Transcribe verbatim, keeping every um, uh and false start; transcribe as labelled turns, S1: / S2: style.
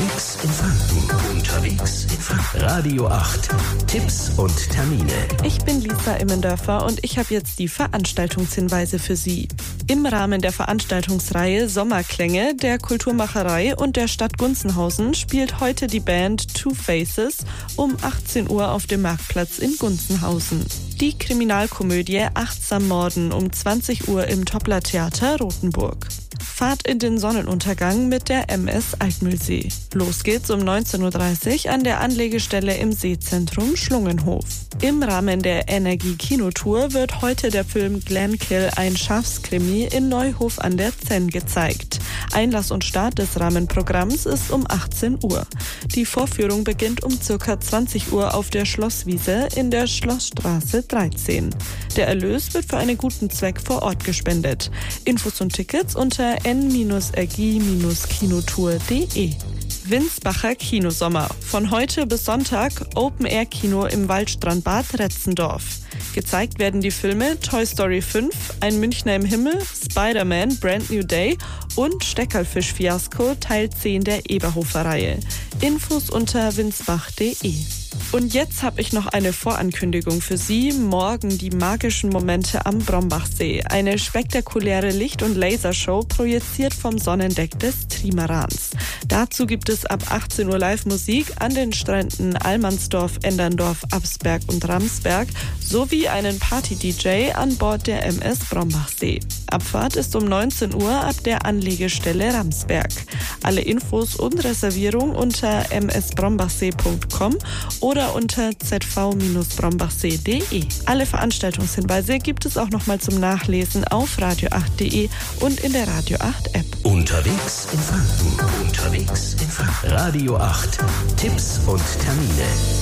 S1: Unterwegs in Franken. Unterwegs in Franken. Radio acht. Tipps und Termine.
S2: Ich bin Lisa Immendörfer und ich habe jetzt die Veranstaltungshinweise für Sie. Im Rahmen der Veranstaltungsreihe Sommerklänge der Kulturmacherei und der Stadt Gunzenhausen spielt heute die Band Two Faces um achtzehn Uhr auf dem Marktplatz in Gunzenhausen. Die Kriminalkomödie Achtsam Morden um zwanzig Uhr im Toppler Theater Rothenburg. Fahrt in den Sonnenuntergang mit der M S Altmühlsee. Los geht's um neunzehn Uhr dreißig an der Anlegestelle im Seezentrum Schlungenhof. Im Rahmen der Energie-Kinotour wird heute der Film Glenkill, ein Schafskrimi in Neuhof an der Zenn gezeigt. Einlass und Start des Rahmenprogramms ist um achtzehn Uhr. Die Vorführung beginnt um ca. zwanzig Uhr auf der Schlosswiese in der Schlossstraße dreizehn. Der Erlös wird für einen guten Zweck vor Ort gespendet. Infos und Tickets unter n r g kinotour punkt d e. Winsbacher Kinosommer. Von heute bis Sonntag Open-Air-Kino im Waldstrandbad Retzendorf. Gezeigt werden die Filme Toy Story fünf, Ein Münchner im Himmel, Spider-Man, Brand New Day und Steckerlfisch-Fiasko Teil zehn der Eberhofer-Reihe. Infos unter winsbach punkt d e. Und jetzt habe ich noch eine Vorankündigung für Sie. Morgen die magischen Momente am Brombachsee. Eine spektakuläre Licht- und Lasershow projiziert vom Sonnendeck des Trimarans. Dazu gibt es ab achtzehn Uhr Live-Musik an den Stränden Allmannsdorf, Enderndorf, Absberg und Ramsberg sowie einen Party-D J an Bord der M S Brombachsee. Abfahrt ist um neunzehn Uhr ab der Anlegestelle Ramsberg. Alle Infos und Reservierung unter m s brombachsee punkt com oder unter z v brombachsee punkt d e. Alle Veranstaltungshinweise gibt es auch nochmal zum Nachlesen auf radio acht punkt d e und in der Radio acht App.
S1: Unterwegs in Franken. Unterwegs in Franken. Radio acht. Tipps und Termine.